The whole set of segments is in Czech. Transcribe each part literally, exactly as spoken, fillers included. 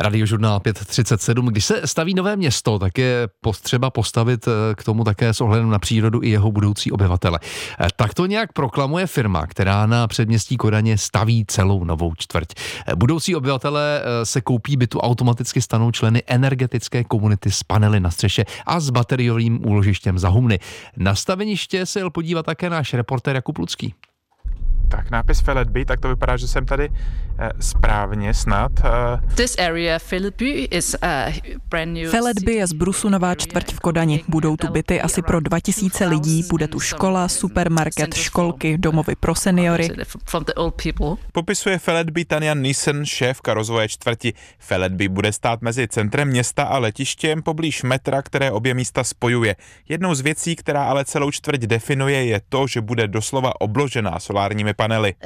Radiožurnál pět třicet sedm. Když se staví nové město, tak je potřeba postavit k tomu také s ohledem na přírodu i jeho budoucí obyvatele. Tak to nějak proklamuje firma, která na předměstí Kodaně staví celou novou čtvrť. Budoucí obyvatelé se koupí bytu, automaticky stanou členy energetické komunity s panely na střeše a s bateriovým úložištěm za humny. Na staveniště se jel podívat také náš reportér Jakub Lucký. Tak nápis Feledby, tak to vypadá, že jsem tady eh, správně snad. Eh. This area, Feledby, is a brand new. Feledby je zbrusu nová čtvrť v Kodani. Budou tu byty asi pro dva tisíce lidí, bude tu škola, supermarket, školky, domovy pro seniory. Popisuje Feledby Tanja Nissen, šéfka rozvoje čtvrti. Feledby bude stát mezi centrem města a letištěm poblíž metra, které obě místa spojuje. Jednou z věcí, která ale celou čtvrť definuje, je to, že bude doslova obložená solárními panely.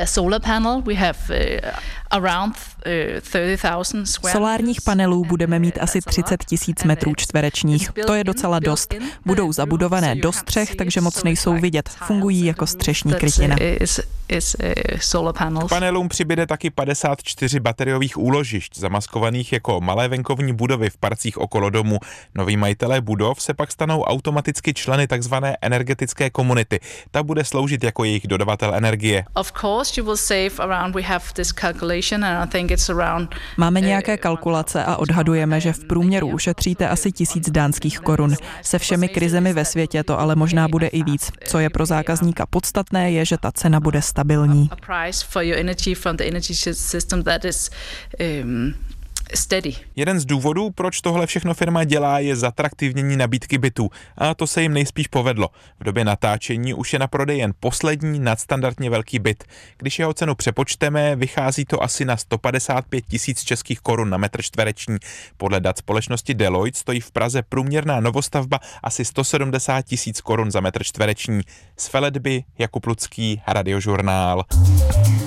Solárních panelů budeme mít asi třicet tisíc metrů čtverečních. To je docela dost. Budou zabudované do střech, takže moc nejsou vidět. Fungují jako střešní krytina. K panelům přibyde taky padesát čtyři bateriových úložišť, zamaskovaných jako malé venkovní budovy v parcích okolo domu. Noví majitelé budov se pak stanou automaticky členy takzvané energetické komunity. Ta bude sloužit jako jejich dodavatel energie. Máme nějaké kalkulace a odhadujeme, že v průměru ušetříte asi tisíc dánských korun. Se všemi krizemi ve světě to ale možná bude i víc. Co je pro zákazníka podstatné, je, že ta cena bude stabilní. Steady. Jeden z důvodů, proč tohle všechno firma dělá, je zatraktivnění nabídky bytů. A to se jim nejspíš povedlo. V době natáčení už je na prodej jen poslední nadstandardně velký byt. Když jeho cenu přepočteme, vychází to asi na sto padesát pět tisíc českých korun na metr čtvereční. Podle dat společnosti Deloitte stojí v Praze průměrná novostavba asi sto sedmdesát tisíc korun za metr čtvereční. Z Feledby Jakub Lucký, Radiožurnál.